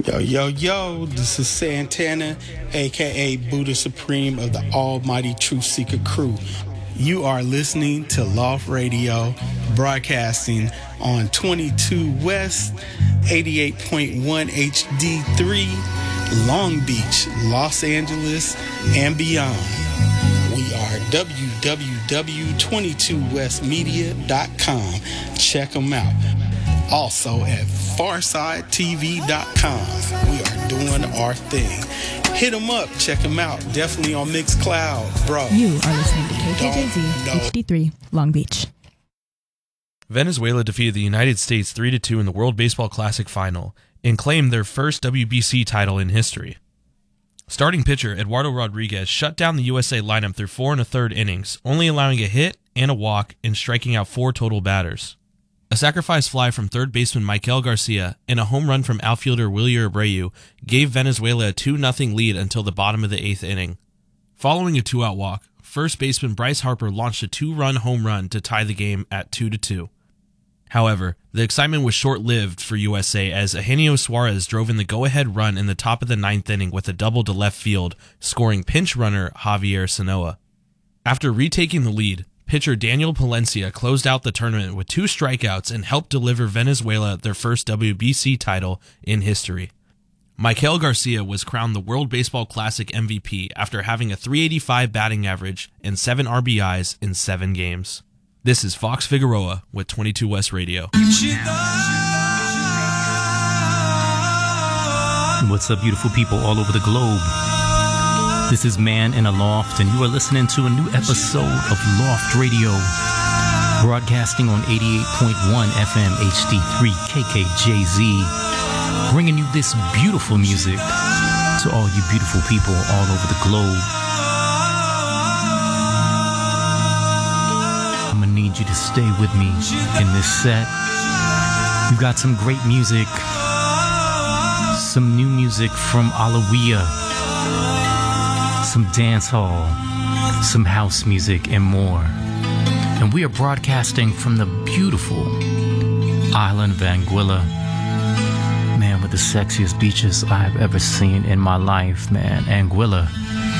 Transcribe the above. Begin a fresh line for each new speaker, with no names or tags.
Yo, yo, yo, this is Santana, aka Buddha Supreme of the Almighty Truth Seeker crew. You are listening to Loft Radio, broadcasting on 22 West, 88.1 HD3, Long Beach, Los Angeles, and beyond. We are www.22westmedia.com. Check them out. Also at FarsideTV.com. We are doing our thing. Hit them up. Check them out. Definitely on Mixcloud, bro.
You are listening to KKJZ HD3 Long Beach.
Venezuela defeated the United States 3-2 in the World Baseball Classic Final and claimed their first WBC title in history. Starting pitcher Eduardo Rodriguez shut down the USA lineup through 4 1/3 innings, only allowing a hit and a walk and striking out 4 total batters. A sacrifice fly from third baseman Michael Garcia and a home run from outfielder Wilyer Abreu gave Venezuela a 2-0 lead until the bottom of the 8th inning. Following a 2-out walk, first baseman Bryce Harper launched a 2-run home run to tie the game at 2-2. However, the excitement was short-lived for USA as Eugenio Suarez drove in the go-ahead run in the top of the 9th inning with a double to left field, scoring pinch runner Javier Sanoa. After retaking the lead, pitcher Daniel Palencia closed out the tournament with 2 strikeouts and helped deliver Venezuela their first WBC title in history. Michael Garcia was crowned the World Baseball Classic MVP after having a .385 batting average and 7 RBIs in 7 games. This is Fox Figueroa with 22 West Radio.
What's up, beautiful people all over the globe? This is Man in a Loft, and you are listening to a new episode of Loft Radio, broadcasting on 88.1 FM HD3 KKJZ, bringing you this beautiful music to all you beautiful people all over the globe. I'm gonna need you to stay with me in this set. We've got some great music, some new music from Alawiya, some dance hall, some house music, and more. And we are broadcasting from the beautiful island of Anguilla. Man, with the sexiest beaches I've ever seen in my life, man. Anguilla